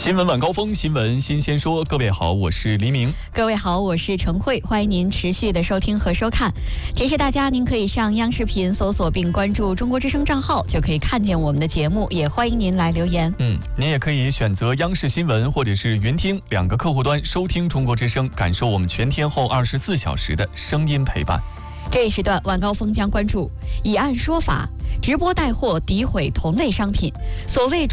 新闻晚高峰，新闻新鲜说。各位好，我是黎明。 各位好，我是陈慧，欢迎您持续的收听和收看。提示大家，您可以上央视频搜索并关注中国之声账号，就可以看见我们的节目。也欢迎您来留言。 您也可以选择央视新闻或者是云听两个客户端收听中国之声，感受我们全天候24小时的声音陪伴。 这一时段晚高峰将关注以案说法，直播带货诋毁同类商品，所谓